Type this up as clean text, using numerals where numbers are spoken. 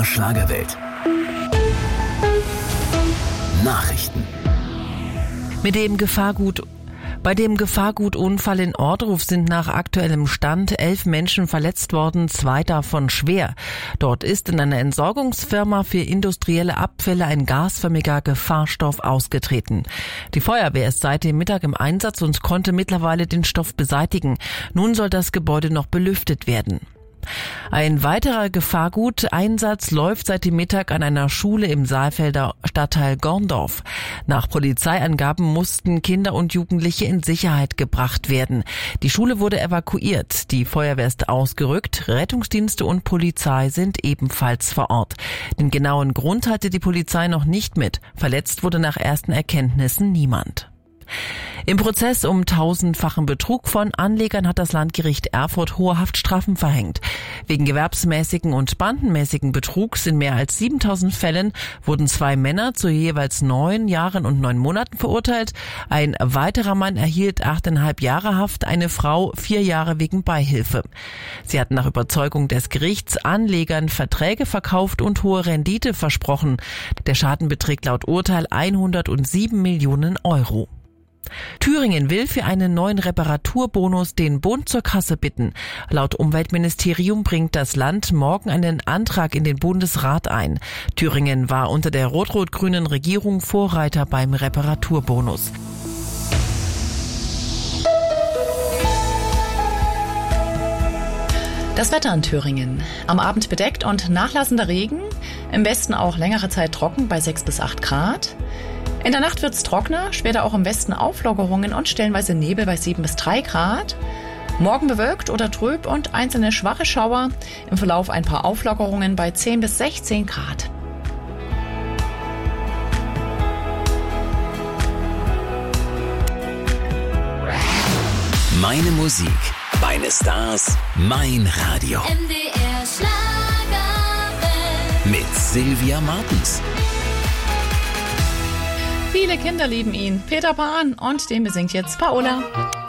MDR Schlagerwelt. Nachrichten. Bei dem Gefahrgutunfall in Ohrdruf sind nach aktuellem Stand 11 Menschen verletzt worden, 2 davon schwer. Dort ist in einer Entsorgungsfirma für industrielle Abfälle ein gasförmiger Gefahrstoff ausgetreten. Die Feuerwehr ist seit dem Mittag im Einsatz und konnte mittlerweile den Stoff beseitigen. Nun soll das Gebäude noch belüftet werden. Ein weiterer Gefahrguteinsatz läuft seit dem Mittag an einer Schule im Saalfelder Stadtteil Gorndorf. Nach Polizeiangaben mussten Kinder und Jugendliche in Sicherheit gebracht werden. Die Schule wurde evakuiert, die Feuerwehr ist ausgerückt, Rettungsdienste und Polizei sind ebenfalls vor Ort. Den genauen Grund hatte die Polizei noch nicht mit. Verletzt wurde nach ersten Erkenntnissen niemand. Im Prozess um 1000-fachen Betrug von Anlegern hat das Landgericht Erfurt hohe Haftstrafen verhängt. Wegen gewerbsmäßigen und bandenmäßigen Betrugs in mehr als 7000 Fällen wurden 2 Männer zu jeweils 9 Jahren und 9 Monaten verurteilt. Ein weiterer Mann erhielt 8,5 Jahre Haft, eine Frau 4 Jahre wegen Beihilfe. Sie hatten nach Überzeugung des Gerichts Anlegern Verträge verkauft und hohe Rendite versprochen. Der Schaden beträgt laut Urteil 107 Millionen Euro. Thüringen will für einen neuen Reparaturbonus den Bund zur Kasse bitten. Laut Umweltministerium bringt das Land morgen einen Antrag in den Bundesrat ein. Thüringen war unter der rot-rot-grünen Regierung Vorreiter beim Reparaturbonus. Das Wetter in Thüringen. Am Abend bedeckt und nachlassender Regen. Im Westen auch längere Zeit trocken bei 6 bis 8 Grad. In der Nacht wird's trockener, später auch im Westen Auflockerungen und stellenweise Nebel bei 7 bis 3 Grad. Morgen bewölkt oder trüb und einzelne schwache Schauer. Im Verlauf ein paar Auflockerungen bei 10 bis 16 Grad. Meine Musik, meine Stars, mein Radio. MDR Schlagerwelt. Mit Sylvia Martens. Viele Kinder lieben ihn. Peter Pan und den besingt jetzt Paola.